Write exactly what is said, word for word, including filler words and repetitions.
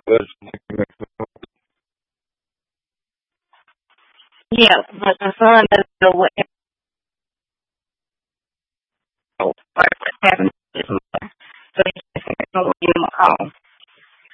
Yeah, but the son doesn't know what happened.